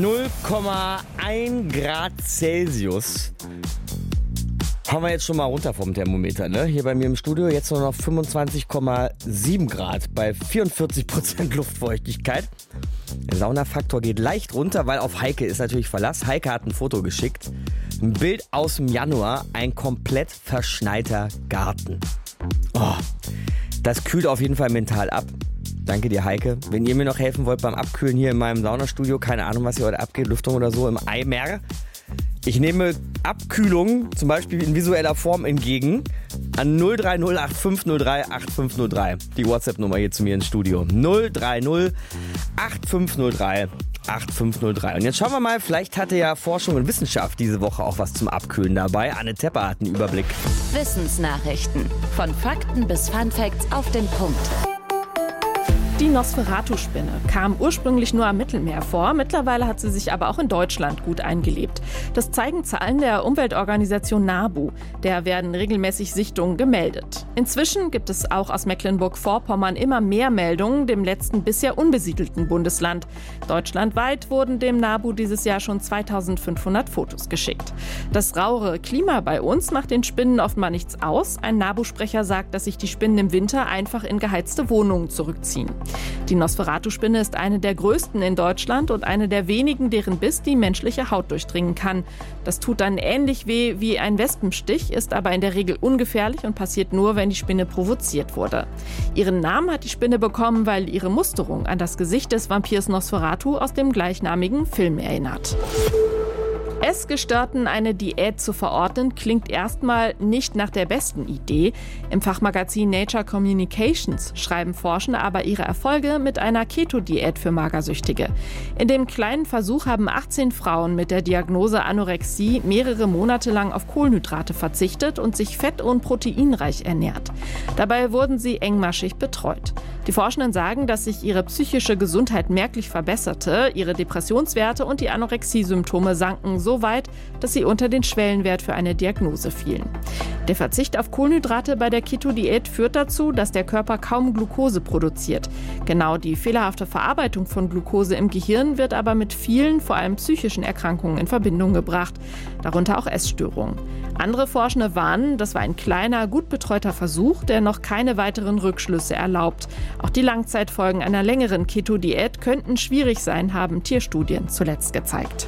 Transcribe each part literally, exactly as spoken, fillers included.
null Komma eins Grad Celsius. Haben wir jetzt schon mal runter vom Thermometer, ne? Hier bei mir im Studio jetzt nur noch fünfundzwanzig Komma sieben Grad bei vierundvierzig Prozent Luftfeuchtigkeit. Der Saunafaktor geht leicht runter, weil auf Heike ist natürlich Verlass. Heike hat ein Foto geschickt. Ein Bild aus dem Januar, ein komplett verschneiter Garten. Oh, das kühlt auf jeden Fall mental ab. Danke dir, Heike. Wenn ihr mir noch helfen wollt beim Abkühlen hier in meinem Saunastudio, keine Ahnung, was hier heute abgeht, Lüftung oder so im Eimer. Ich nehme Abkühlung zum Beispiel in visueller Form entgegen an null drei null acht fünf null drei acht fünf null drei. Die WhatsApp-Nummer hier zu mir ins Studio. null drei null acht fünf null drei acht fünf null drei. Und jetzt schauen wir mal, vielleicht hatte ja Forschung und Wissenschaft diese Woche auch was zum Abkühlen dabei. Anne Tepper hat einen Überblick. Wissensnachrichten. Von Fakten bis Funfacts auf den Punkt. Die Nosferatu-Spinne kam ursprünglich nur am Mittelmeer vor. Mittlerweile hat sie sich aber auch in Deutschland gut eingelebt. Das zeigen Zahlen der Umweltorganisation NABU. Der werden regelmäßig Sichtungen gemeldet. Inzwischen gibt es auch aus Mecklenburg-Vorpommern immer mehr Meldungen, dem letzten bisher unbesiedelten Bundesland. Deutschlandweit wurden dem NABU dieses Jahr schon zweitausendfünfhundert Fotos geschickt. Das rauere Klima bei uns macht den Spinnen oft mal nichts aus. Ein NABU-Sprecher sagt, dass sich die Spinnen im Winter einfach in geheizte Wohnungen zurückziehen. Die Nosferatu-Spinne ist eine der größten in Deutschland und eine der wenigen, deren Biss die menschliche Haut durchdringen kann. Das tut dann ähnlich weh wie ein Wespenstich, ist aber in der Regel ungefährlich und passiert nur, wenn die Spinne provoziert wurde. Ihren Namen hat die Spinne bekommen, weil ihre Musterung an das Gesicht des Vampirs Nosferatu aus dem gleichnamigen Film erinnert. Essgestörten eine Diät zu verordnen, klingt erstmal nicht nach der besten Idee. Im Fachmagazin Nature Communications schreiben Forschende aber ihre Erfolge mit einer Keto-Diät für Magersüchtige. In dem kleinen Versuch haben achtzehn Frauen mit der Diagnose Anorexie mehrere Monate lang auf Kohlenhydrate verzichtet und sich fett- und proteinreich ernährt. Dabei wurden sie engmaschig betreut. Die Forschenden sagen, dass sich ihre psychische Gesundheit merklich verbesserte, ihre Depressionswerte und die Anorexie-Symptome sanken so weit, dass sie unter den Schwellenwert für eine Diagnose fielen. Der Verzicht auf Kohlenhydrate bei der Keto-Diät führt dazu, dass der Körper kaum Glucose produziert. Genau die fehlerhafte Verarbeitung von Glucose im Gehirn wird aber mit vielen, vor allem psychischen Erkrankungen in Verbindung gebracht, darunter auch Essstörungen. Andere Forschende warnen, das war ein kleiner, gut betreuter Versuch, der noch keine weiteren Rückschlüsse erlaubt. Auch die Langzeitfolgen einer längeren Keto-Diät könnten schwierig sein, haben Tierstudien zuletzt gezeigt.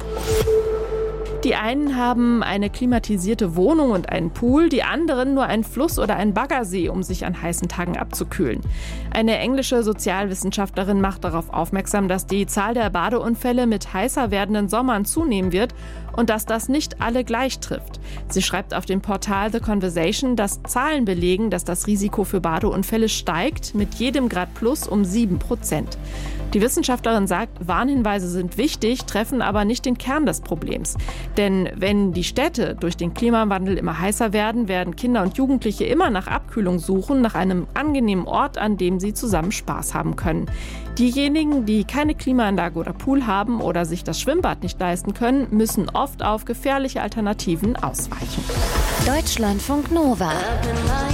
Die einen haben eine klimatisierte Wohnung und einen Pool, die anderen nur einen Fluss oder einen Baggersee, um sich an heißen Tagen abzukühlen. Eine englische Sozialwissenschaftlerin macht darauf aufmerksam, dass die Zahl der Badeunfälle mit heißer werdenden Sommern zunehmen wird und dass das nicht alle gleich trifft. Sie schreibt auf dem Portal The Conversation, dass Zahlen belegen, dass das Risiko für Badeunfälle steigt mit jedem Grad plus um sieben Prozent. Die Wissenschaftlerin sagt, Warnhinweise sind wichtig, treffen aber nicht den Kern des Problems. Denn wenn die Städte durch den Klimawandel immer heißer werden, werden Kinder und Jugendliche immer nach Abkühlung suchen, nach einem angenehmen Ort, an dem sie zusammen Spaß haben können. Diejenigen, die keine Klimaanlage oder Pool haben oder sich das Schwimmbad nicht leisten können, müssen oft auf gefährliche Alternativen ausweichen. Deutschlandfunk Nova.